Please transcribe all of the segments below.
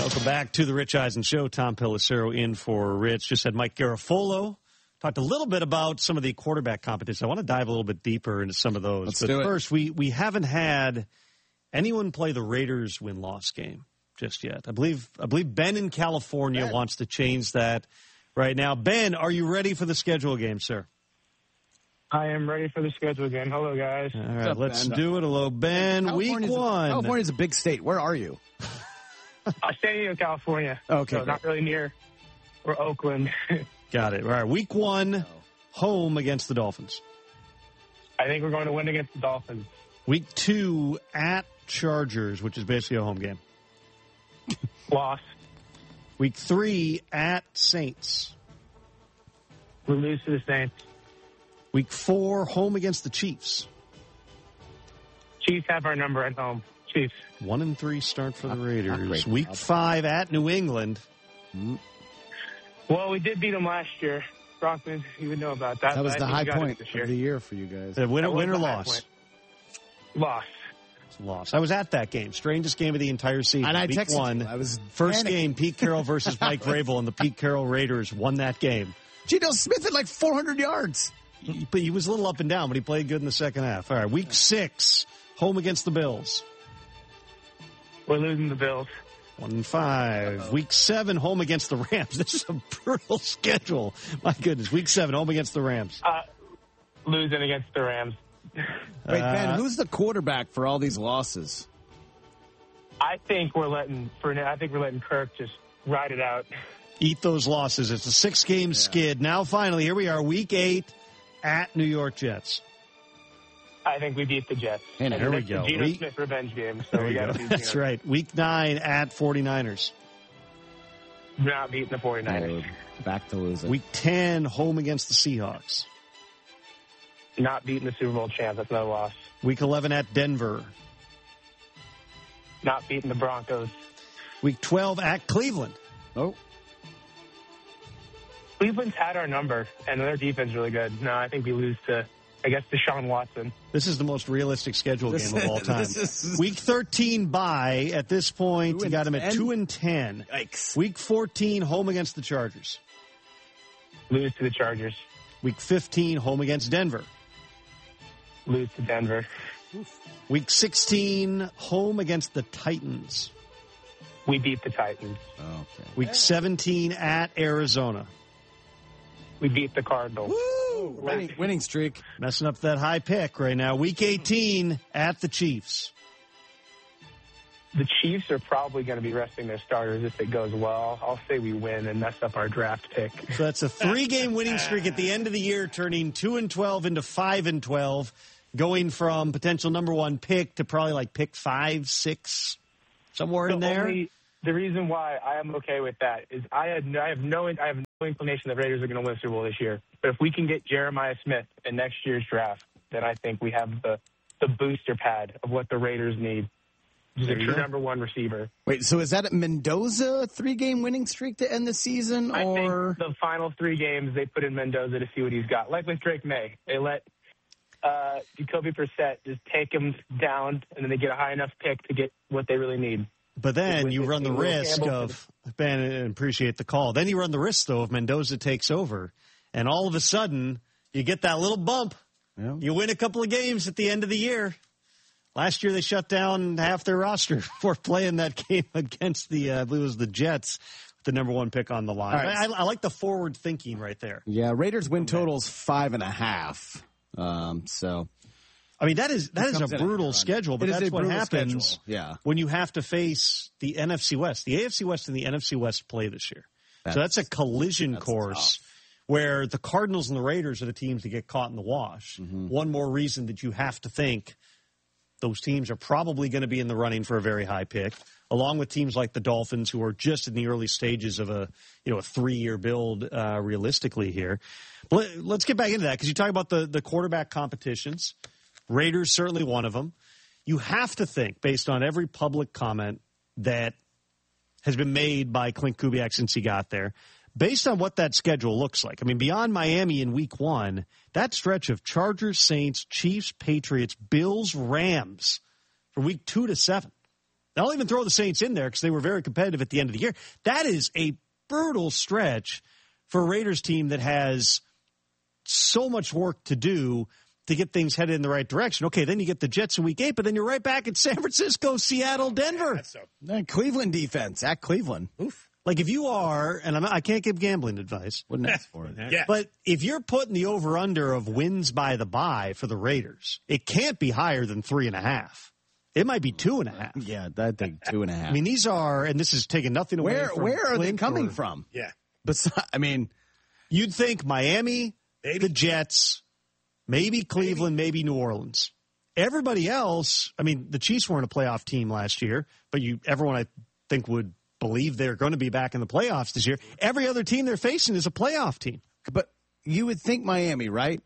Welcome back to the Rich Eisen Show. Tom Pelissero in for Rich. Just had Mike Garafolo. Talked a little bit about some of the quarterback competition. I want to dive a little bit deeper into some of those. Let's but do it. First, we haven't had anyone play the Raiders win-loss game just yet. I believe Ben in California wants to change that right now. Ben, are you ready for the schedule game, sir? I am ready for the schedule game. Hello, guys. All right, up, let's Ben? do it. Hello, Ben. Week 1. California's a big state. Where are you? San Diego, California. Okay, So not really near. We're Oakland. Got it. All right, Week 1, home against the Dolphins. I think we're going to win against the Dolphins. Week 2, at Chargers, which is basically a home game. Loss. Week 3, at Saints. We lose to the Saints. Week 4, home against the Chiefs. Chiefs have our number at home. Chiefs. 1-3 start for the Not Raiders. great. Week 5, at New England. Well, we did beat them last year. Brockman, you would know about that. That was but the I think high we got it point this year. of the year for you guys. Win That was or the high loss? point. Loss. It's a loss. I was at that game. Strangest game of the entire season. And I Week texted 1. you. I was First panicking. game, Pete Carroll versus Mike Vrabel, and the Pete Carroll Raiders won that game. Geno Smith had like 400 yards. But he was a little up and down, but he played good in the second half. All right, Week 6, home against the Bills. We're losing the Bills. 1-5. Week 7, home against the Rams. This is a brutal schedule. My goodness. Week 7, home against the Rams. Losing against the Rams. Wait, Ben, who's the quarterback for all these losses? I think we're letting Kirk just ride it out. Eat those losses. It's a 6-game skid. Now, finally, here we are, Week 8 at New York Jets. I think we beat the Jets. And here we it's go. the Geno Smith revenge game. So we got to beat That's Geno. right. Week 9 at 49ers. We're not beating the 49ers. Back to losing. Week 10, home against the Seahawks. Not beating the Super Bowl champ. That's another loss. Week 11 at Denver. Not beating the Broncos. Week 12 at Cleveland. Oh, Cleveland's had our number, and their defense is really good. No, I think we lose to, I guess, Deshaun Watson. This is the most realistic schedule game of all time. this is- Week 13 bye. At this point, you got him at 2-10. yikes. Week 14, home against the Chargers. Lose to the Chargers. Week 15, home against Denver. Lose to Denver. Week 16, home against the Titans. We beat the Titans. Okay. Week 17 at Arizona. We beat the Cardinals. Woo! Winning streak. Messing up that high pick right now. Week 18 at the Chiefs. The Chiefs are probably going to be resting their starters if it goes well. I'll say we win and mess up our draft pick. So that's a 3-game winning streak at the end of the year, turning 2-12 into 5-12, going from potential number 1 pick to probably like pick 5, 6, somewhere in there. The reason why I am okay with that is I have no inclination that Raiders are going to win a Super Bowl this year. But if we can get Jeremiah Smith in next year's draft, then I think we have the booster pad of what the Raiders need. He's a true number 1 receiver. Wait, so is that a Mendoza 3-game winning streak to end the season? I Or think the final 3 games they put in Mendoza to see what he's got. Like with Drake May, they let Jacoby Brissett just take him down, and then they get a high enough pick to get what they really need. But then you run the Will risk Campbell of, Ben, and appreciate the call, then you run the risk, though, if Mendoza takes over, and all of a sudden you get that little bump. Yeah. You win a couple of games at the end of the year. Last year they shut down half their roster for playing that game against I believe it was the Jets, with the number 1 pick on the line. Right. I like the forward thinking right there. Yeah, Raiders win totals 5.5. So I mean, that is a comes in brutal a schedule, but It is that's a what brutal happens schedule. Yeah. when you have to face the NFC West. The AFC West and the NFC West play this year. So that's a collision course where the Cardinals and the Raiders are the teams that get caught in the wash. Mm-hmm. One more reason that you have to think those teams are probably going to be in the running for a very high pick, along with teams like the Dolphins, who are just in the early stages of a 3-year build realistically here. But let's get back into that, because you talk about the quarterback competitions. Raiders certainly one of them. You have to think, based on every public comment that has been made by Clint Kubiak since he got there, based on what that schedule looks like. I mean, beyond Miami in week 1, that stretch of Chargers, Saints, Chiefs, Patriots, Bills, Rams from week 2 to 7. I'll even throw the Saints in there because they were very competitive at the end of the year. That is a brutal stretch for a Raiders team that has so much work to do to get things headed in the right direction. Okay, then you get the Jets in week 8, but then you're right back at San Francisco, Seattle, Denver. Cleveland defense at Cleveland. Oof. Like if you are, and I can't give gambling advice. Wouldn't ask for it. Yeah. But if you're putting the over-under of wins by the bye for the Raiders, it can't be higher than 3.5. It might be 2.5. Yeah, I think 2.5. I mean, these are, and this is taking nothing away from Where are they Clint coming or- from? Yeah. You'd think Miami, the Jets, maybe Cleveland, maybe New Orleans. Everybody else, I mean, the Chiefs weren't a playoff team last year, but everyone I think would believe they're going to be back in the playoffs this year. Every other team they're facing is a playoff team. But you would think Miami, right?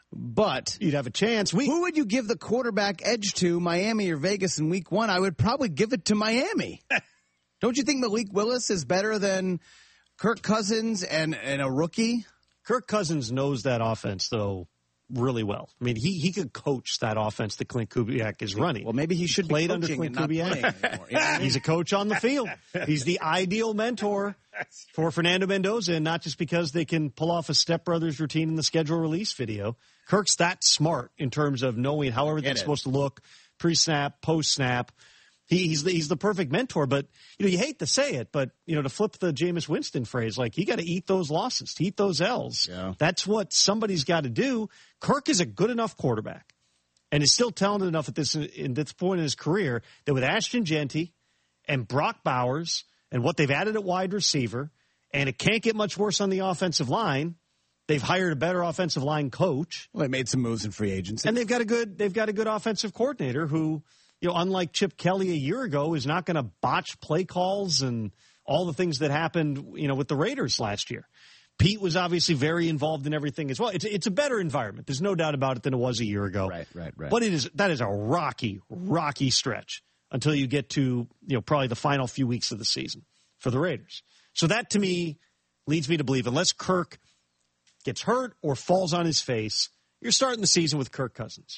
But You'd have a chance. who would you give the quarterback edge to, Miami or Vegas in week 1? I would probably give it to Miami. Don't you think Malik Willis is better than Kirk Cousins and a rookie? Kirk Cousins knows that offense, though, really well. I mean, he could coach that offense that Clint Kubiak is running. Well, maybe he should Played be under coaching Clint and not Kubiak. playing anymore. You know what I mean? He's a coach on the field. He's the ideal mentor for Fernando Mendoza, and not just because they can pull off a Step Brothers routine in the schedule release video. Kirk's that smart in terms of knowing how everything's supposed to look, pre-snap, post-snap. He's the perfect mentor, but you hate to say it, but to flip the Jameis Winston phrase, like you got to eat those losses, to eat those L's. Yeah. That's what somebody's got to do. Kirk is a good enough quarterback, and is still talented enough at this point in his career that with Ashton Genty and Brock Bowers and what they've added at wide receiver, and it can't get much worse on the offensive line. They've hired a better offensive line coach. Well, they made some moves in free agency, And they've got a good offensive coordinator who, unlike Chip Kelly a year ago, is not going to botch play calls and all the things that happened, with the Raiders last year. Pete was obviously very involved in everything as well. It's a better environment. There's no doubt about it than it was a year ago. Right. But that is a rocky stretch until you get to, probably the final few weeks of the season for the Raiders. So that to me leads me to believe unless Kirk gets hurt or falls on his face, you're starting the season with Kirk Cousins.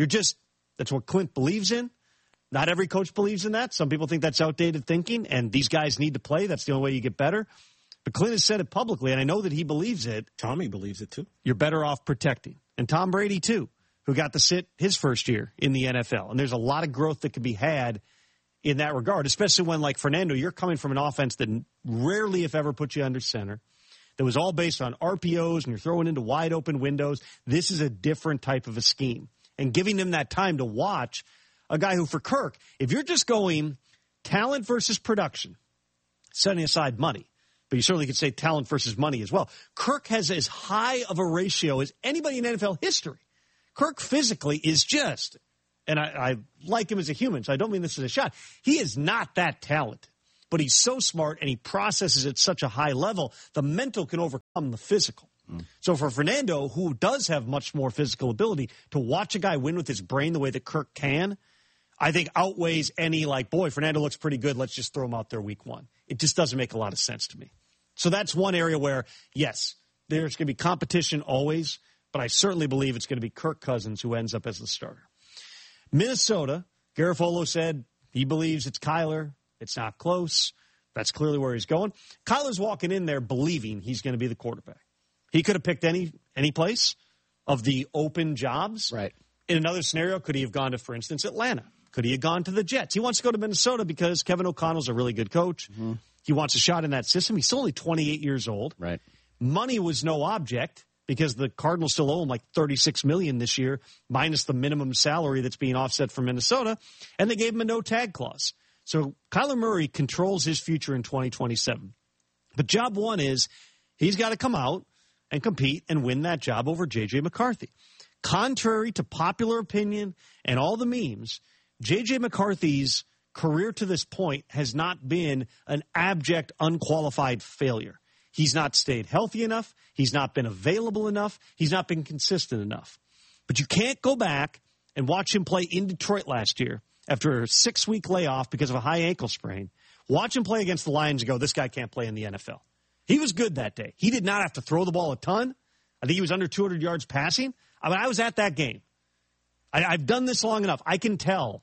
That's what Clint believes in. Not every coach believes in that. Some people think that's outdated thinking, and these guys need to play. That's the only way you get better. But Clint has said it publicly, and I know that he believes it. Tommy believes it too. You're better off protecting. And Tom Brady, too, who got to sit his first year in the NFL. And there's a lot of growth that can be had in that regard, especially when, like Fernando, you're coming from an offense that rarely, if ever, put you under center. That was all based on RPOs, and you're throwing into wide open windows. This is a different type of a scheme. And giving him that time to watch a guy who, for Kirk, if you're just going talent versus production, setting aside money, but you certainly could say talent versus money as well. Kirk has as high of a ratio as anybody in NFL history. Kirk physically is just, and I like him as a human, so I don't mean this as a shot. He is not that talented. But he's so smart and he processes at such a high level, the mental can overcome the physical. So for Fernando, who does have much more physical ability, to watch a guy win with his brain the way that Kirk can, I think outweighs any Fernando looks pretty good, let's just throw him out there week 1. It just doesn't make a lot of sense to me. So that's one area where, yes, there's going to be competition always, but I certainly believe it's going to be Kirk Cousins who ends up as the starter. Minnesota, Garofalo said he believes it's Kyler. It's not close. That's clearly where he's going. Kyler's walking in there believing he's going to be the quarterback. He could have picked any place of the open jobs. Right. In another scenario, could he have gone to, for instance, Atlanta? Could he have gone to the Jets? He wants to go to Minnesota because Kevin O'Connell's a really good coach. Mm-hmm. He wants a shot in that system. He's still only 28 years old. Right. Money was no object because the Cardinals still owe him $36 million this year, minus the minimum salary that's being offset from Minnesota, and they gave him a no-tag clause. So Kyler Murray controls his future in 2027. But job one is he's got to come out and compete and win that job over J.J. McCarthy. Contrary to popular opinion and all the memes, J.J. McCarthy's career to this point has not been an abject, unqualified failure. He's not stayed healthy enough. He's not been available enough. He's not been consistent enough. But you can't go back and watch him play in Detroit last year after a 6-week layoff because of a high ankle sprain. Watch him play against the Lions and go, this guy can't play in the NFL. He was good that day. He did not have to throw the ball a ton. I think he was under 200 yards passing. I was at that game. I've done this long enough. I can tell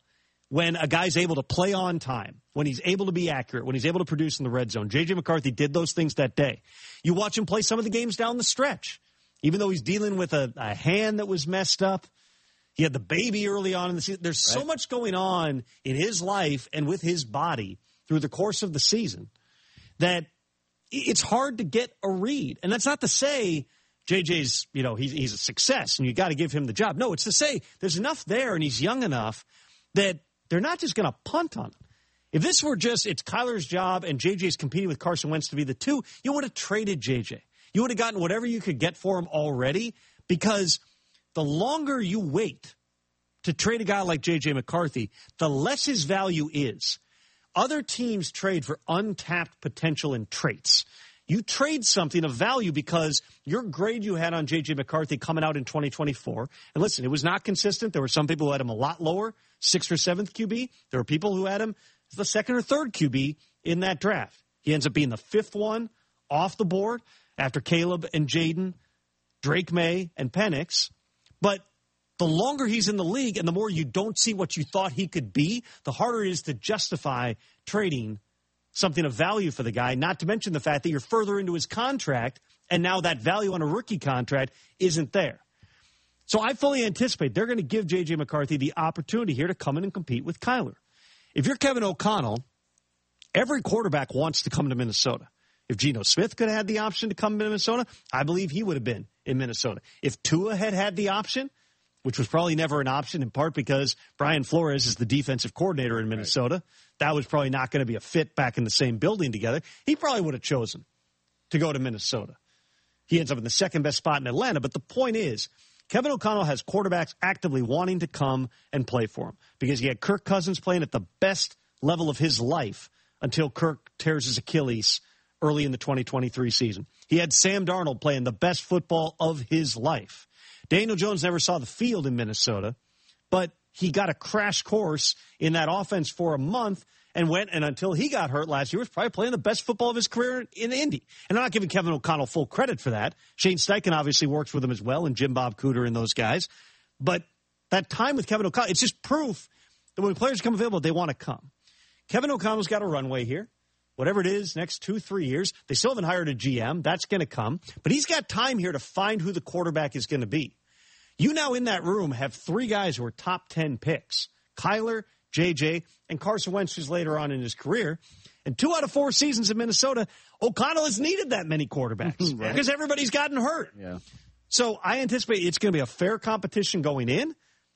when a guy's able to play on time, when he's able to be accurate, when he's able to produce in the red zone. J.J. McCarthy did those things that day. You watch him play some of the games down the stretch. Even though he's dealing with a hand that was messed up, he had the baby early on in the season. There's so much going on in his life and with his body through the course of the season that it's hard to get a read. And that's not to say JJ's, he's a success and you got to give him the job. No, it's to say there's enough there and he's young enough that they're not just going to punt on him. If this were just, it's Kyler's job and JJ's competing with Carson Wentz to be the two, you would have traded JJ. You would have gotten whatever you could get for him already, because the longer you wait to trade a guy like J.J. McCarthy, the less his value is. Other teams trade for untapped potential and traits. You trade something of value because your grade you had on J.J. McCarthy coming out in 2024, and listen, it was not consistent. There were some people who had him a lot lower, 6th or 7th QB. There were people who had him as the 2nd or 3rd QB in that draft. He ends up being the 5th one off the board after Caleb and Jaden, Drake May, and Penix. But the longer he's in the league and the more you don't see what you thought he could be, the harder it is to justify trading something of value for the guy, not to mention the fact that you're further into his contract and now that value on a rookie contract isn't there. So I fully anticipate they're going to give J.J. McCarthy the opportunity here to come in and compete with Kyler. If you're Kevin O'Connell, every quarterback wants to come to Minnesota. If Geno Smith could have had the option to come to Minnesota, I believe he would have been in Minnesota. If Tua had the option, which was probably never an option, in part because Brian Flores is the defensive coordinator in Minnesota, right, that was probably not going to be a fit back in the same building together. He probably would have chosen to go to Minnesota. He ends up in the second best spot in Atlanta. But the point is, Kevin O'Connell has quarterbacks actively wanting to come and play for him because he had Kirk Cousins playing at the best level of his life until Kirk tears his Achilles early in the 2023 season. He had Sam Darnold playing the best football of his life. Daniel Jones never saw the field in Minnesota, but he got a crash course in that offense for a month and went, and until he got hurt last year, was probably playing the best football of his career in Indy. And I'm not giving Kevin O'Connell full credit for that. Shane Steichen obviously works with him as well, and Jim Bob Cooter and those guys. But that time with Kevin O'Connell, it's just proof that when players come available, they want to come. Kevin O'Connell's got a runway here. Whatever it is, next 2-3 years. They still haven't hired a GM. That's going to come. But he's got time here to find who the quarterback is going to be. You now in that room have 3 guys who are top 10 picks. Kyler, JJ, and Carson Wentz, who's later on in his career. And 2 out of 4 seasons in Minnesota, O'Connell has needed that many quarterbacks right, because everybody's gotten hurt. Yeah. So I anticipate it's going to be a fair competition going in.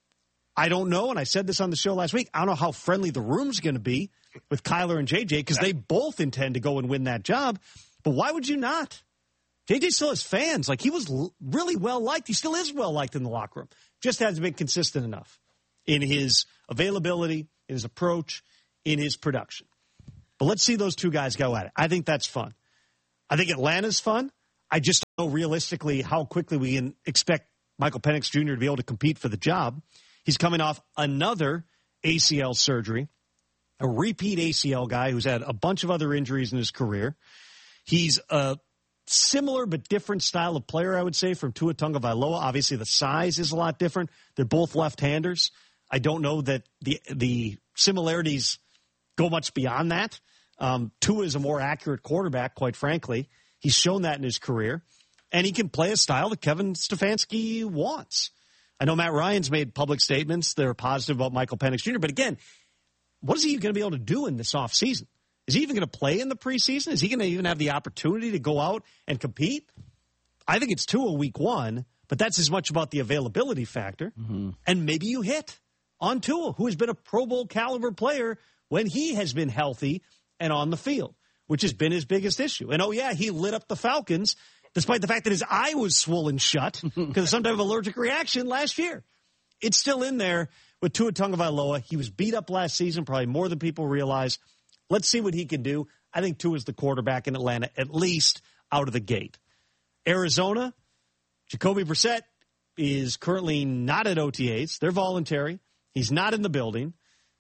I don't know, and I said this on the show last week, I don't know how friendly the room's going to be with Kyler and JJ because they both intend to go and win that job. But why would you not? JJ still has fans. Like, he was really well-liked. He still is well-liked in the locker room. Just hasn't been consistent enough in his availability, in his approach, in his production. But let's see those 2 guys go at it. I think that's fun. I think Atlanta's fun. I just don't know realistically how quickly we can expect Michael Penix Jr. to be able to compete for the job. He's coming off another ACL surgery, a repeat ACL guy who's had a bunch of other injuries in his career. He's a similar but different style of player, I would say, from Tua Tagovailoa. Obviously, the size is a lot different. They're both left-handers. I don't know that the similarities go much beyond that. Tua is a more accurate quarterback, quite frankly. He's shown that in his career. And he can play a style that Kevin Stefanski wants. I know Matt Ryan's made public statements that are positive about Michael Penix Jr., but again, what is he going to be able to do in this offseason? Is he even going to play in the preseason? Is he going to even have the opportunity to go out and compete? I think it's Tua week 1, but that's as much about the availability factor. Mm-hmm. And maybe you hit on Tua, who has been a Pro Bowl caliber player when he has been healthy and on the field, which has been his biggest issue. And, oh, yeah, he lit up the Falcons despite the fact that his eye was swollen shut because of some type of allergic reaction last year. It's still in there with Tua Tagovailoa. He was beat up last season, probably more than people realize. Let's see what he can do. I think Tua is the quarterback in Atlanta, at least out of the gate. Arizona, Jacoby Brissett is currently not at OTAs. They're voluntary. He's not in the building.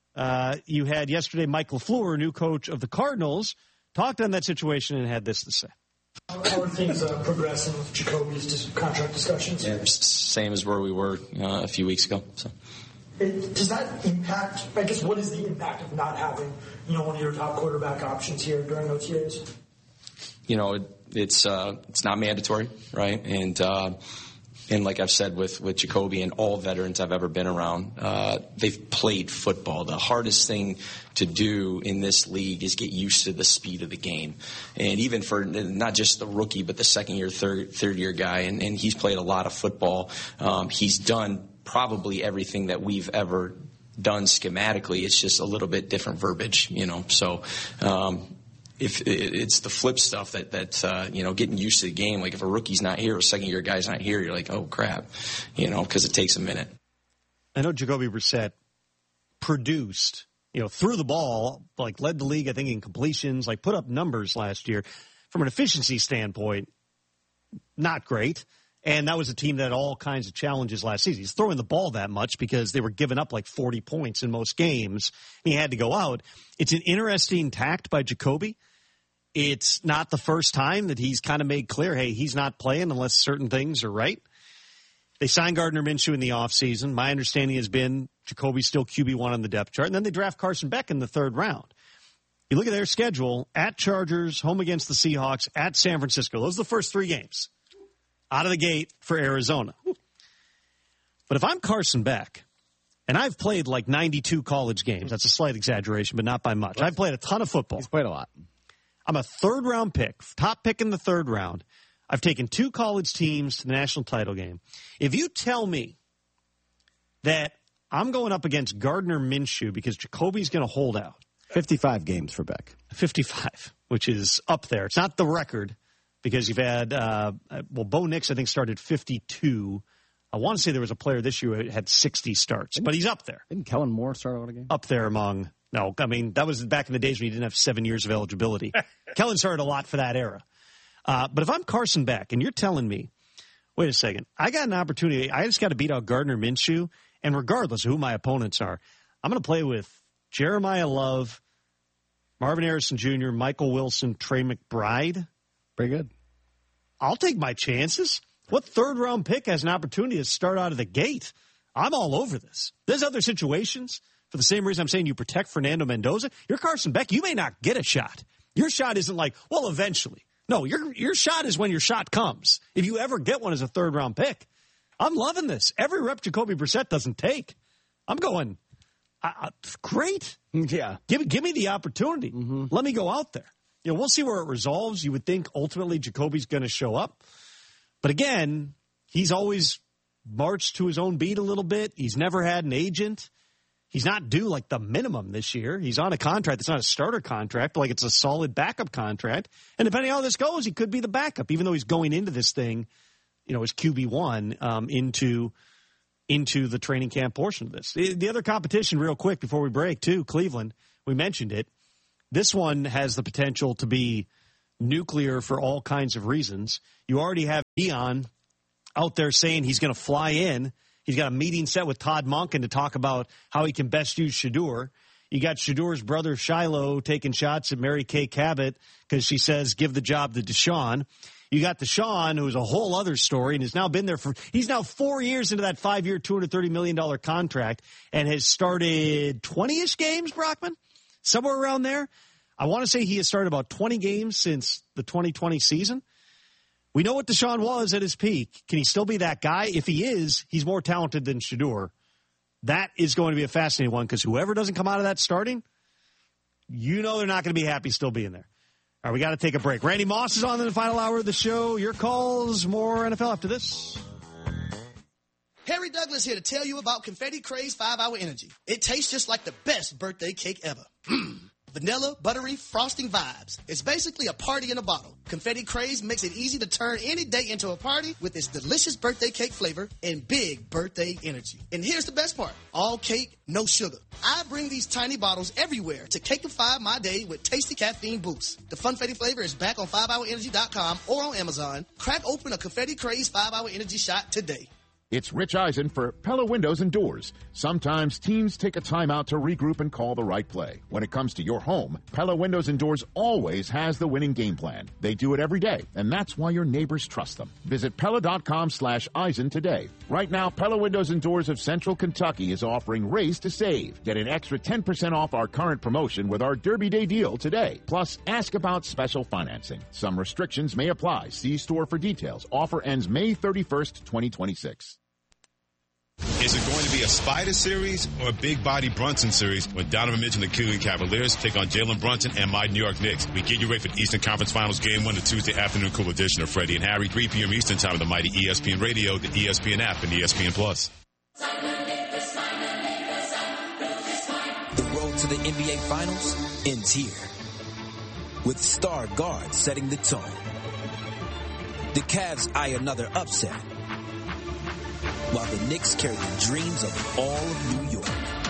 You had yesterday Mike LaFleur, new coach of the Cardinals, talked on that situation and had this to say. How are things progressing with Jacoby's contract discussions? Yeah, same as where we were a few weeks ago. So. Does that impact, I guess, what is the impact of not having, one of your top quarterback options here during OTAs? It's not mandatory, right? And like I've said with Jacoby and all veterans I've ever been around, they've played football. The hardest thing to do in this league is get used to the speed of the game. And even for not just the rookie, but the second year, third year guy, and he's played a lot of football. He's done probably everything that we've ever done schematically. It's just a little bit different verbiage, So if it's the flip stuff that getting used to the game. Like if a rookie's not here or a second-year guy's not here, you're like, oh, crap, because it takes a minute. I know Jacoby Brissett produced, threw the ball, led the league, I think, in completions, put up numbers last year. From an efficiency standpoint, not great. And that was a team that had all kinds of challenges last season. He's throwing the ball that much because they were giving up 40 points in most games. And he had to go out. It's an interesting tact by Jacoby. It's not the first time that he's kind of made clear, hey, he's not playing unless certain things are right. They signed Gardner Minshew in the offseason. My understanding has been Jacoby's still QB1 on the depth chart. And then they draft Carson Beck in the third round. You look at their schedule, at Chargers, home against the Seahawks, at San Francisco. Those are the first 3 games out of the gate for Arizona. But if I'm Carson Beck, and I've played 92 college games, that's a slight exaggeration, but not by much. I've played a ton of football. He's played a lot. I'm a third-round pick, top pick in the third round. I've taken 2 college teams to the national title game. If you tell me that I'm going up against Gardner Minshew because Jacoby's going to hold out. 55 games for Beck. 55, which is up there. It's not the record because you've had, Bo Nix, I think, started 52. I want to say there was a player this year who had 60 starts, but he's up there. Didn't Kellen Moore start out a game? Up there among, no, I mean, that was back in the days when he didn't have 7 years of eligibility. Kellen started a lot for that era. But if I'm Carson Beck and you're telling me, wait a second, I got an opportunity, I just got to beat out Gardner Minshew, and regardless of who my opponents are, I'm going to play with Jeremiah Love, Marvin Harrison Jr., Michael Wilson, Trey McBride. Pretty good. I'll take my chances. What third-round pick has an opportunity to start out of the gate? I'm all over this. There's other situations. For the same reason I'm saying you protect Fernando Mendoza. You're Carson Beck. You may not get a shot. Your shot isn't well, eventually. No, your shot is when your shot comes. If you ever get one as a third-round pick. I'm loving this. Every rep Jacoby Brissett doesn't take. I'm going, great. Yeah. Give me the opportunity. Mm-hmm. Let me go out there. We'll see where it resolves. You would think ultimately Jacoby's going to show up. But again, he's always marched to his own beat a little bit. He's never had an agent. He's not due the minimum this year. He's on a contract that's not a starter contract, but it's a solid backup contract. And depending on how this goes, he could be the backup, even though he's going into this thing, as QB1 into the training camp portion of this. The other competition, real quick, before we break, too, Cleveland, we mentioned it. This one has the potential to be nuclear for all kinds of reasons. You already have Dion out there saying he's going to fly in. He's got a meeting set with Todd Monken to talk about how he can best use Shedeur. You got Shedur's brother Shiloh taking shots at Mary Kay Cabot because she says give the job to Deshaun. You got Deshaun, who's a whole other story and has now been there he's now 4 years into that 5-year, $230 million contract and has started 20-ish games, Brockman? Somewhere around there. I want to say he has started about 20 games since the 2020 season. We know what Deshaun was at his peak. Can he still be that guy? If he is, he's more talented than Shedeur. That is going to be a fascinating one because whoever doesn't come out of that starting, they're not going to be happy still being there. All right, we got to take a break. Randy Moss is on in the final hour of the show. Your calls, more NFL after this. Harry Douglas here to tell you about Confetti Craze 5-Hour Energy. It tastes just like the best birthday cake ever. Vanilla, buttery, frosting vibes. It's basically a party in a bottle. Confetti Craze makes it easy to turn any day into a party with its delicious birthday cake flavor and big birthday energy. And here's the best part. All cake, no sugar. I bring these tiny bottles everywhere to cakeify my day with tasty caffeine boosts. The Funfetti flavor is back on 5hourenergy.com or on Amazon. Crack open a Confetti Craze 5-Hour Energy shot today. It's Rich Eisen for Pella Windows and Doors. Sometimes teams take a time out to regroup and call the right play. When it comes to your home, Pella Windows and Doors always has the winning game plan. They do it every day, and that's why your neighbors trust them. Visit Pella.com/Eisen today. Right now, Pella Windows and Doors of Central Kentucky is offering Race to Save. Get an extra 10% off our current promotion with our Derby Day deal today. Plus, ask about special financing. Some restrictions may apply. See store for details. Offer ends May 31st, 2026. Is it going to be a Spider series or a big body Brunson series when Donovan Mitchell and the Cleveland Cavaliers take on Jalen Brunson and my New York Knicks? We get you ready for the Eastern Conference Finals Game 1, the Tuesday afternoon cool edition of Freddie and Harry, 3 p.m. Eastern Time on the mighty ESPN Radio, the ESPN app, and ESPN Plus. The road to the NBA Finals ends here, with star guards setting the tone. The Cavs eye another upset, while the Knicks carry the dreams of all of New York.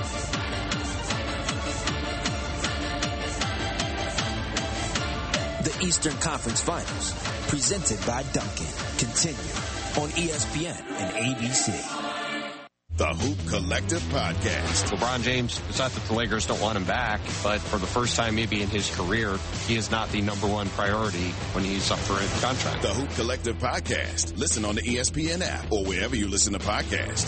The Eastern Conference Finals, presented by Dunkin', continue on ESPN and ABC. The Hoop Collective Podcast. LeBron James, it's not that the Lakers don't want him back, but for the first time maybe in his career, he is not the number one priority when he's up for a contract. The Hoop Collective Podcast. Listen on the ESPN app or wherever you listen to podcasts.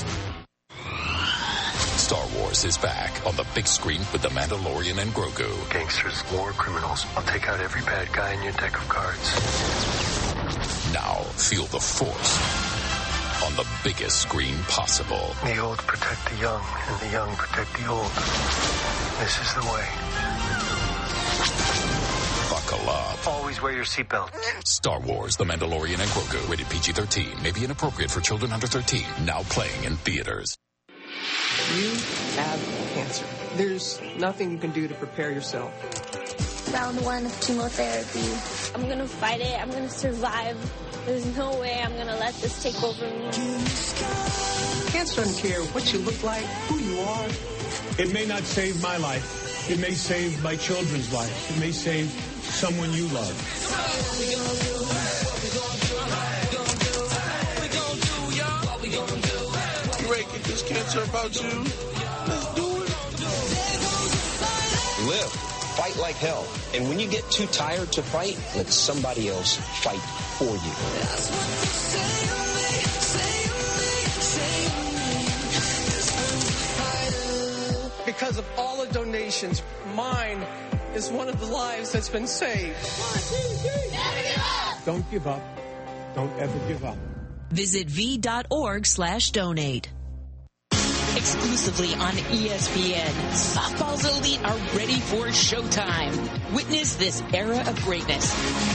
Star Wars is back on the big screen with The Mandalorian and Grogu. Gangsters, war criminals. I'll take out every bad guy in your deck of cards. Now feel the Force on the biggest screen possible. The old protect the young, and the young protect the old. This is the way. Buckle up. Always wear your seatbelt. Star Wars, The Mandalorian and Grogu. Rated PG-13. May be inappropriate for children under 13. Now playing in theaters. You have cancer. There's nothing you can do to prepare yourself. Round 1 of chemotherapy. I'm going to fight it. I'm going to survive. There's no way I'm going to let this take over me. Cancer doesn't care what you look like, who you are. It may not save my life. It may save my children's lives. It may save someone you love. You ready to get this cancer about you? Let's do it. Live. Fight like hell. And when you get too tired to fight, let somebody else fight for you. Because of all the donations, mine is one of the lives that's been saved. 1, 2, 3. Never give up. Don't give up. Don't ever give up. Visit v.org/donate. Exclusively on ESPN, softball's elite are ready for showtime. Witness this era of greatness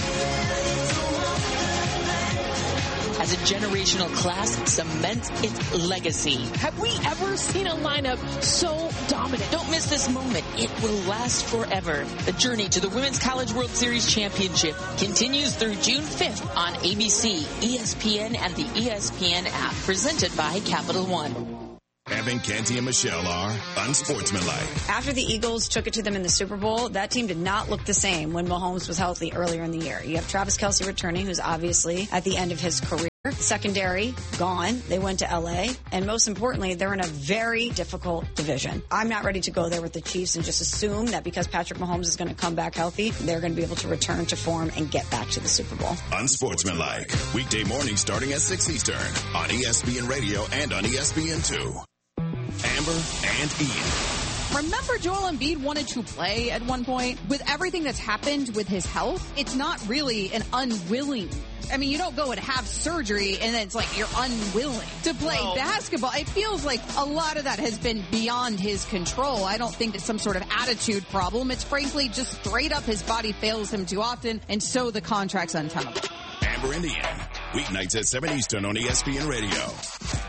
as a generational class cements its legacy. Have we ever seen a lineup so dominant? Don't miss this moment. It will last forever. The journey to the Women's College World Series Championship continues through June 5th on ABC, ESPN, and the ESPN app, presented by Capital One. Evan, Canty, and Michelle are unsportsmanlike. After the Eagles took it to them in the Super Bowl, that team did not look the same when Mahomes was healthy earlier in the year. You have Travis Kelce returning, who's obviously at the end of his career. Secondary, gone. They went to L.A. And most importantly, they're in a very difficult division. I'm not ready to go there with the Chiefs and just assume that because Patrick Mahomes is going to come back healthy, they're going to be able to return to form and get back to the Super Bowl. Unsportsmanlike. Weekday mornings starting at 6 Eastern on ESPN Radio and on ESPN2. Amber and Ian. Remember Joel Embiid wanted to play at one point? With everything that's happened with his health, it's not really an unwilling. I mean, you don't go and have surgery and then it's like you're unwilling to play basketball. It feels like a lot of that has been beyond his control. I don't think it's some sort of attitude problem. It's frankly just straight up his body fails him too often, and so the contract's untenable. Amber and Ian. Weeknights at 7 Eastern on ESPN Radio.